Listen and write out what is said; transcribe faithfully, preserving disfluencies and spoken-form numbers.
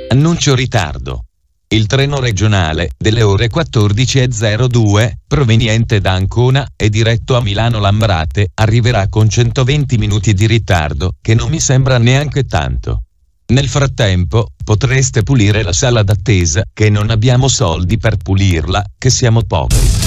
Annuncio ritardo. Il treno regionale delle ore quattordici e zero due, proveniente da Ancona e diretto a Milano Lambrate, arriverà con centoventi minuti di ritardo, che non mi sembra neanche tanto. Nel frattempo, potreste pulire la sala d'attesa, che non abbiamo soldi per pulirla, che siamo poveri.